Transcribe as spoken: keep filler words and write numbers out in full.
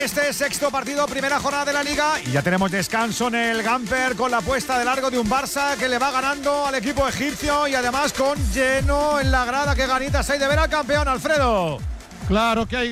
Este sexto partido, primera jornada de la Liga, y ya tenemos descanso en el Gamper con la puesta de largo de un Barça que le va ganando al equipo egipcio y además con lleno en la grada. Qué ganitas hay de ver al campeón, Alfredo. Claro que hay